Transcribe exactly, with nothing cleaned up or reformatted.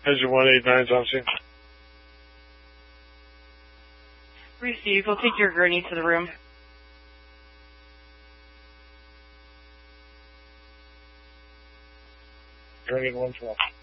Engine one eight nine, on scene. Receive. We'll take your gurney to the room. Gurney to one twelve.